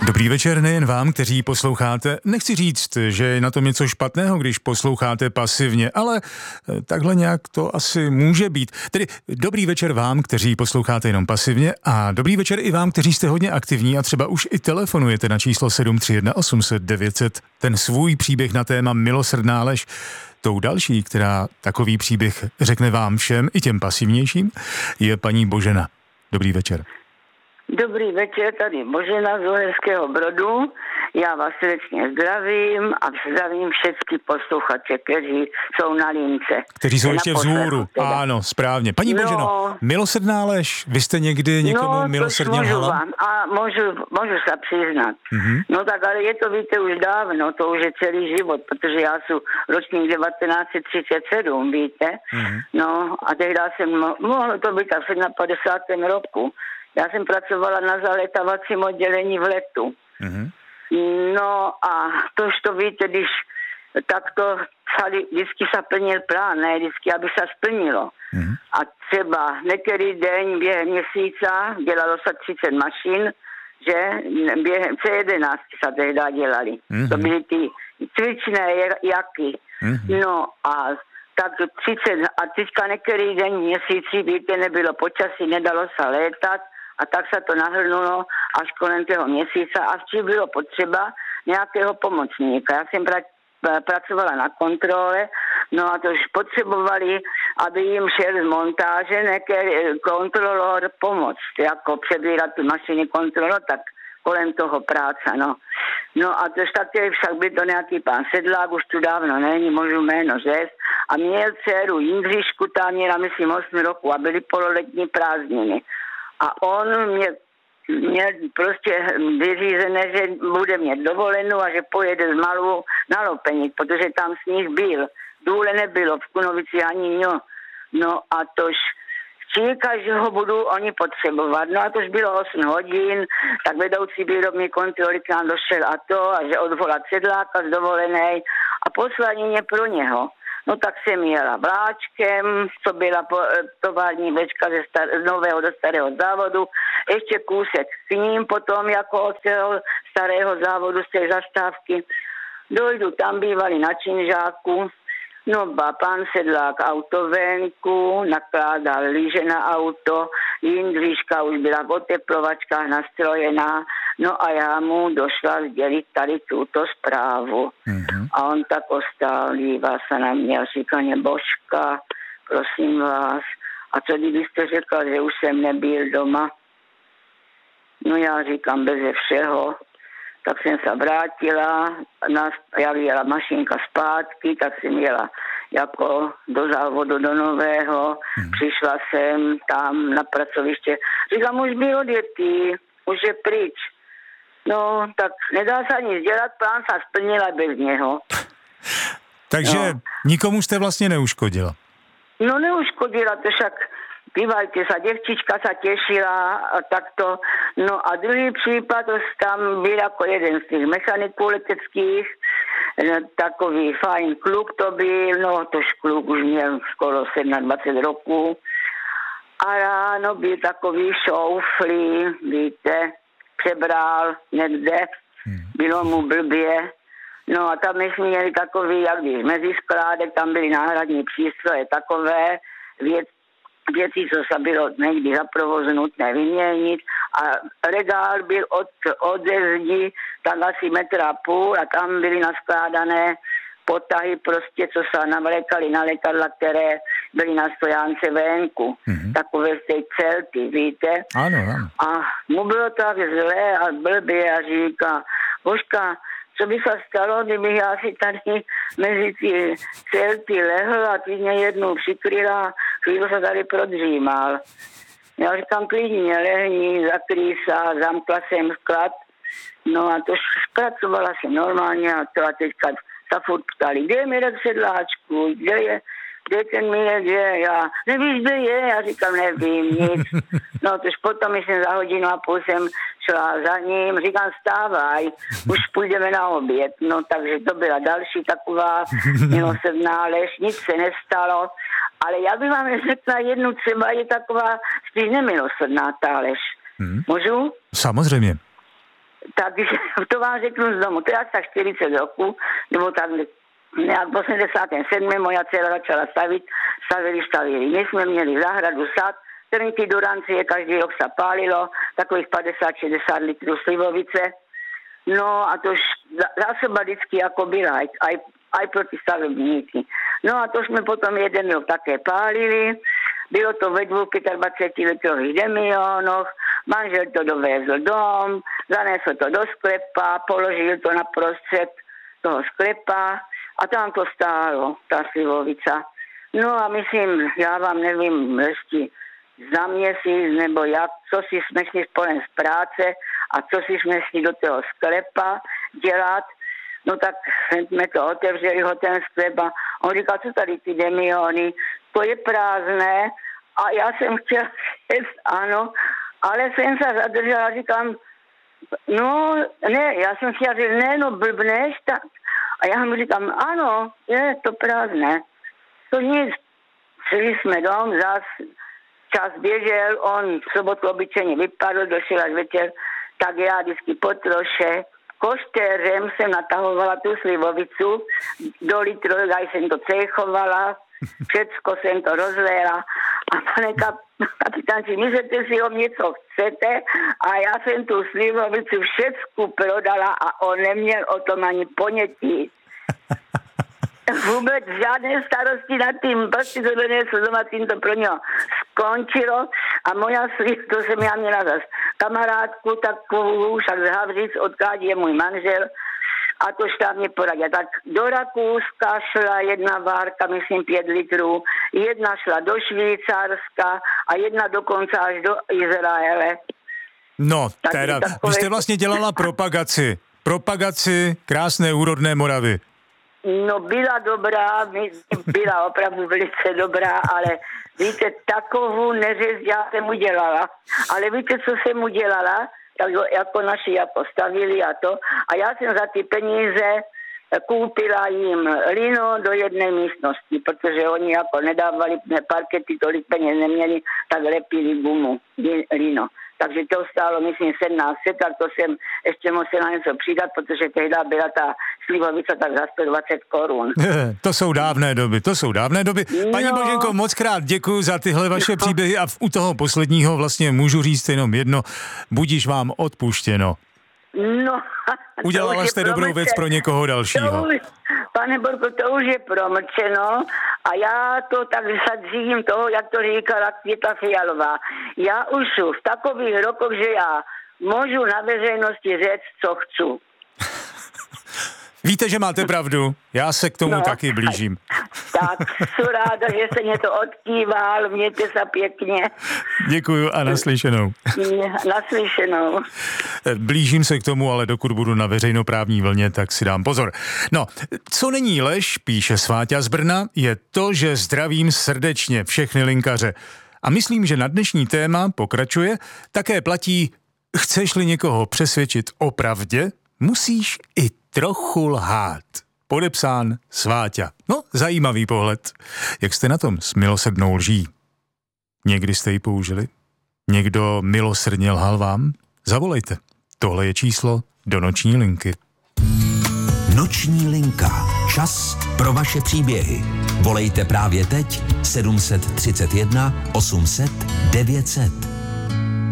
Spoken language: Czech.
Dobrý večer nejen vám, kteří posloucháte. Nechci říct, že je na tom něco špatného, když posloucháte pasivně, ale takhle nějak to asi může být. Tedy dobrý večer vám, kteří posloucháte jenom pasivně, a dobrý večer i vám, kteří jste hodně aktivní a třeba už i telefonujete na číslo 731 800 900 ten svůj příběh na téma milosrdná lež. Tou další, která takový příběh řekne vám všem, i těm pasivnějším, je paní Božena. Dobrý večer. Dobrý večer, tady Božena z Uherského Brodu. Já vás srdečně zdravím a zdravím všechny posluchače, kteří jsou na lince. Kteří jsou ještě vzhůru. Ano, správně. Paní Boženo, milosrdná lež, vy jste někdy někomu milosrdně lhala? A můžu se přiznat. No tak, ale je to, víte, už dávno, to už je celý život, protože já jsem ročník 1937, víte. No a tehdy jsem, mohlo to být tak v 51. roku. Já jsem pracovala na zalétavacím oddělení v Letu. No a to víte, když takto vždycky se plnil plán, ne vždycky, aby se splnilo. A třeba některý den během měsíce dělalo se 30 mašin, že během C11 se tehdy dělali. To byly ty cvičné jaky. No a tak 30, a teďka některý den měsíci, víte, nebylo počasí, nedalo se létat, a tak se to nahrnulo až kolem toho měsíce a včas bylo potřeba nějakého pomocníka. Já jsem pracovala na kontrole, no a to už potřebovali, aby jim šel z montáže nějaký kontrolor pomoct, jako přebírat ty mašiny kontrolor, tak kolem toho práce, no. No a tož také však byl to nějaký pán Sedlák, už tu dávno není, můžu jméno říct, a měl dceru Jindřišku, ta měla, myslím, 8 roku a byly pololetní prázdniny. A on měl prostě vyřízené, že bude mít dovolenou a že pojede z Malu na Lopeník, protože tam sníh byl. Důle nebylo, v Kunovici ani no. No a tož číká, že ho budou oni potřebovat. No a tož bylo 8 hodin, tak vedoucí výrobní kontroly k nám došel a že odvolat Sedláka z dovolené a poslali mě pro něho. No tak jsem jela vláčkem, co byla tovární vlečka z nového do starého závodu, ještě kousek k ním potom jako od toho starého závodu z té zastávky. Dojdu, tam bývali na činžáku, no pán Sedlák auto venku, nakládal lyže na auto, Jindřiška už byla v oteplovačkách nastrojená, no a já mu došla sdělit tady tuto zprávu. A on tak ostál, dívá se na mě a říká, Božka, prosím vás, a co kdybyste řekla, že už jsem nebyl doma? No já říkám, beze všeho. Tak jsem se vrátila, jak jela mašinka zpátky, tak jsem jela jako do závodu, do nového, přišla jsem tam na pracoviště. Říkám, už byl odjetý, už je pryč. No, tak nedá se nic dělat, plán se splnila bez něho. Takže nikomu jste vlastně neuškodila? No neuškodila, to však dívajte se, děvčička se těšila a takto. No a druhý případ, tam byl jako jeden z těch mechaniků leteckých, takový fajn kluk to byl, no tož kluk už měl skoro 27 roků. A ráno byl takový šouflý, víte, přebral někde, bylo mu blbě. No a tam my jsme měli takový, jak když mezi skládek, tam byly náhradní přístroje, takové věci, co se bylo někdy za provoz nutné vyměnit. A regál byl od zdi tak asi 1,5 metru a tam byly naskládané potahy prostě, co se navlékali na letadla, které byly na stojánce venku. Takové z té celty, víte? Ano. A mu bylo tak zlé a blbě a říká, Božka, co by se stalo, kdybych já si tady mezi ty celty lehl a ty mě jednou přikryla, chvíli se tady prodřímal. Já říkám, klidně lehni, zakrý se, zamkla jsem sklad. No a to zpracovala jsem normálně a teďka se furt ptali, kde je Mirek Sedláčku, kde je ten Mirek, je? Já nevíš, kde je? Já říkám, nevím nic. No tož potom jsem za 1,5 hodiny jsem šla za ním, říkám, stávaj, už půjdeme na oběd. No takže to byla další taková milosrdná lež, nic se nestalo, ale já bych vám řekla jednu, třeba je taková spíš nemilosrdná ta lež. Můžu? Samozřejmě. Takže to vám řeknu z domu. To je asi tak 40 roků, nebo tak nějak v 87. moja dcera začala stavili. My jsme měli zahradu, sad, trnky do rancie, každý rok se pálilo, takových 50-60 litrů slivovice. No a to už zásoba vždycky jako byla, aj proti stavebníky. No a to jsme potom jeden rok také pálili. Bylo to ve 25 litrových demionoch, manžel to dovezl dom, zanesl to do sklepa, položil to na prostřed toho sklepa a tam to stálo, ta slivovica. No a myslím, já vám nevím, ještě za měsíc nebo jak, co si jsme šli spolen z práce a co si jsme šli do toho sklepa dělat. No tak jsme to otevřeli, ten sklep a on říkal, co tady ty demiony, to je prázdné a já jsem chtěla říct ano, ale jsem se zadržela a říkám, no ne, já jsem chtěla říct, ne, no blbneš, tak. A já mu říkám, ano, je to prázdné. To nic, šli jsme dom, zás čas běžel, on v sobotu obyčejně vypadl, došel až večer, tak já vždycky po troše koštérem jsem natahovala tu slivovicu, do litru, já jsem to cechovala, všecko jsem to rozléla a pane kapitánči, myslíte si o mě, co chcete? A já jsem tu slivovicu všecku prodala a on neměl o tom ani ponětí. Vůbec žádné starosti nad tím, prostě to donesl doma, tím to pro něho skončilo a moja to jsem já měla zase kamarádku takovou, však z Havřic, odkud je můj manžel a to šla mě poradila. Tak do Rakouska šla jedna várka, myslím 5 litrů, jedna šla do Švýcarska a jedna dokonce až do Izraele. No, teda, vy jste vlastně dělala propagaci krásné úrodné Moravy. No byla dobrá, byla opravdu velice dobrá, ale víte, takovou neřez já jsem udělala. Ale víte, co jsem udělala? Tak jako naši postavili a to. A já jsem za ty peníze koupila jim lino do jedné místnosti, protože oni jako nedávali parkety, tolik peněz neměli, tak lepili gumu, lino. Takže to stálo, myslím, 1700, tak to jsem ještě musela něco přidat, protože tehdy byla ta slivovica tak za 120 korun. To jsou dávné doby. Paní Boženko, moc krát děkuju za tyhle vaše příběhy a u toho posledního vlastně můžu říct jenom jedno, budiž vám odpuštěno. No, udělala jste dobrou věc pro někoho dalšího. Pane Borko, to už je promlčeno a já to tak zadřím toho, jak to říkala Květa Fialová. Já už jsem v takových rokoch, že já můžu na veřejnosti říct, co chci. Víte, že máte pravdu, já se k tomu taky blížím. Tak, jsem ráda, že se mě to odkýval, mějte se pěkně. Děkuju a naslyšenou. Naslyšenou. Blížím se k tomu, ale dokud budu na veřejnoprávní vlně, tak si dám pozor. No, co není lež, píše Sváťa z Brna, je to, že zdravím srdečně všechny linkaře. A myslím, že na dnešní téma, pokračuje, také platí, chceš-li někoho přesvědčit o pravdě, musíš i trochu lhát. Podepsán Sváťa. No, zajímavý pohled. Jak jste na tom s milosrdnou lží? Někdy jste ji použili? Někdo milosrdně lhal vám? Zavolejte. Tohle je číslo do noční linky. Noční linka. Čas pro vaše příběhy. Volejte právě teď 731 800 900.